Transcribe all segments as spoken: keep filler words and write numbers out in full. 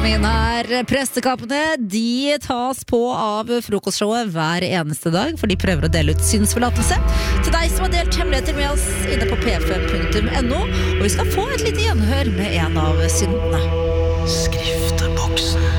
Jasmin her. Prestekappene de tas på av frokostshowet hver eneste dag, for de prøver å dele ut synsforlatelse til deg som har delt hemmeligheter med oss inne på p fem punktum no, og vi skal få et lite gjenhør med en av syndene. Skrifteboksen.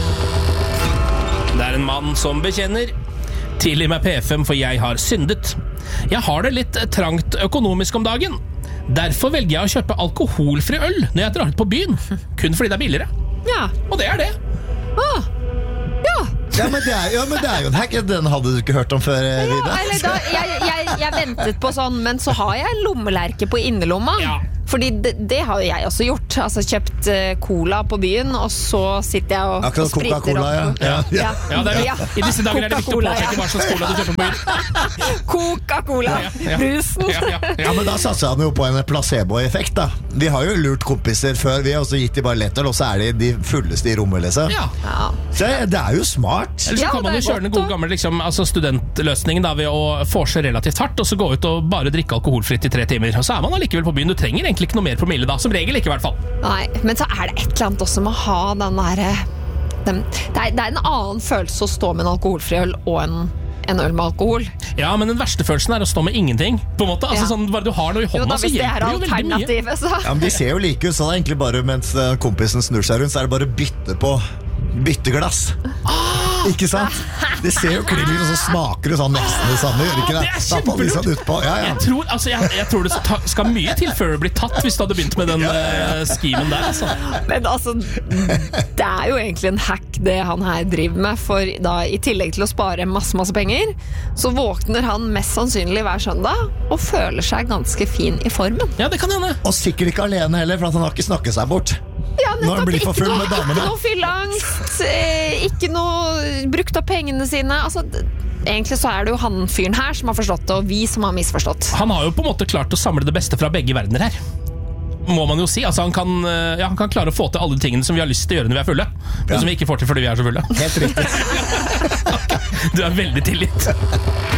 Det er en mann som bekjenner: tilgi meg P fem, for jeg har syndet. Jeg har det litt trangt økonomisk om dagen. Derfor velger jeg å kjøpe alkoholfri øl når jeg drar ut på byen, kun fordi det er billigere. Ja. Og det er det. Ah. Ja. Ja, men det er, ja, men det er jo en hack. Den hadde du ikke hørt om før, Vida. Ja, eller da, jeg, jeg, jeg ventet på sånn, men så har jeg en lommelerke på innerlomma. Ja. Fordi det, det har jo jeg også gjort. Altså kjøpt uh, cola på byen, og så sitter jeg og, og spriter Coca-Cola, opp. Ja. Ja. Ja. Ja, det er, ja. I disse dager er det viktig å påpeke hva slags cola du kjøper på byen. Coca-Cola, ja, ja. brusen. Ja, ja, ja. Ja, men da satser han jo på en placebo-effekt, da. Vi har jo lurt kompiser før. Vi har også gitt de bare lettøl, og så er de de fulleste i rommet, liksom. Ja. Ja. Så det er jo smart. Eller så Ja, kan man det jo er kjøre den godt, gode gamle liksom, altså studentløsningen da, ved å forse relativt hardt, og så gå ut og bare drikke alkoholfritt i tre timer. Og så er man allikevel på byen. Du trenger egentlig ikke noe mer promille da. Som regel ikke, i hvert fall. Nei, men så er det et eller annet også med å ha den der den, det, er, det er en annen følelse å stå med en alkoholfri øl og en, en øl med alkohol. Ja, men den verste følelsen er å stå med ingenting, på en måte. Altså, Ja. sånn, bare du har noe i hånda, Jo da, så hvis det hjelper er det jo veldig mye. alternativet, så Ja, men De ser jo like ut, så det er egentlig bare mens kompisen snur seg rundt, så er det bare bytte på bytteglass. Ikke sant? Det ser jo klingelig ut, og så smaker det sånn nesten det samme. Gjør ikke det? Det er Da får de sånn utpå. Ja, ja. Jeg tror, altså, jeg, jeg tror det ta- skal mye til før du blir tatt, hvis du hadde begynt med den uh, skimen der. Altså. Men altså, det er jo egentlig en hack det han her driver med. For da, i tillegg til å spare masse, masse penger, så våkner han mest sannsynlig hver søndag og føler seg ganske fin i formen. Ja, det kan hende. Og sikkert ikke alene heller, for at han har ikke snakket seg bort. Ja, Når han blir for full med damene. Ikke noe fylleangst, eh, ikke noe brukt opp pengene sine. Altså, d- egentlig så er det jo han fyren her som har forstått det, og vi som har misforstått. Han har jo på en måte klart å samle det beste fra begge verdener her. Må man jo si. Altså, han, kan, uh, ja, han kan klare å få til alle tingene som vi har lyst til å gjøre når vi er fulle, men Ja. som vi ikke får til fordi vi er så fulle. Helt riktig. Du er veldig tilgitt.